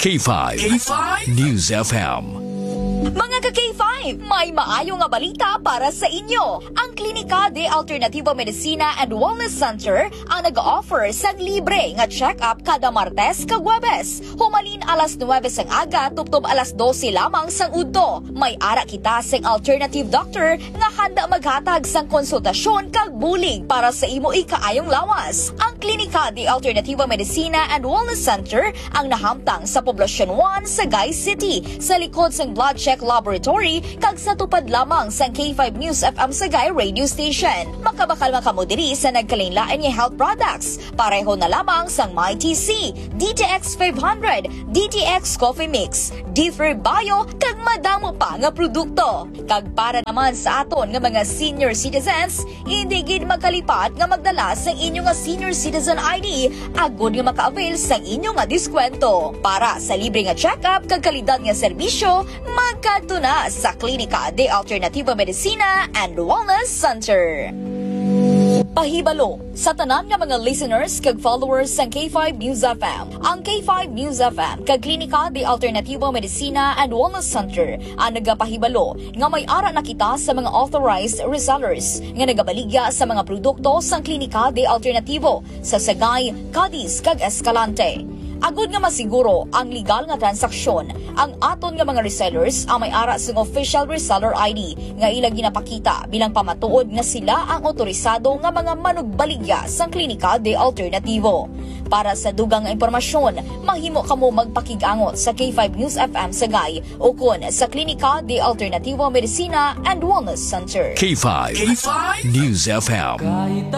K5 News FM. Mga ka-K5, may maayo nga balita para sa inyo. Ang Klinika de Alternativo Medicina and Wellness Center ang nag-offer sang libre nga check-up kada Martes kag Huwebes. Humalin alas 9 sang aga tuptob alas 12 lamang sang udto. May ara kita sang alternative doctor nga handa maghatag sang konsultasyon kag bulig para sa imo ikaayong lawas. Ang Klinika de Alternativo Medicina and Wellness Center ang nahamtang sa Poblacion 1, Sagay City, sa likod sang Blood Check Laboratory kag sa tupad lamang sang K5 News FM Sagay Radio Station. Makabakal makamudiri sa nagkalain-lain nga health products. Pareho na lamang sang MyTC, DTX 500, DTX Coffee Mix, D3 Bio kag madamo pa nga produkto. Kag para naman sa aton nga mga senior citizens, hindi gid magkalipat nga magdala sang inyo nga senior citizen ID agud nga maka-avail sang inyo nga diskwento. Para sa libre nga check-up kag kalidad nga serbisyo, magkadto na sa Klinika de Alternativo Medicina and Wellness Center. Pahibalo sa tanan nga mga listeners kag followers sang K5 News FM. Ang K5 News FM kag Klinika de Alternativo Medicina and Wellness Center ang nagapahibalo nga may ara na kita sa mga authorized resellers nga nagabaligya sa mga produkto sang Klinika de Alternativo sa Sagay, Cadiz kag Escalante. Agud nga masiguro ang legal nga transaksyon, ang aton nga mga resellers ang may ara sang official reseller ID nga ilang ginapakita bilang pamatuod nga sila ang otorisado nga mga manugbaligya sang Klinika de Alternativo. Para sa dugang nga impormasyon, mahimo kamo magpakigangot sa K5 News FM Sagay o kun sa Klinika de Alternativo Medicina and Wellness Center. K5 News FM.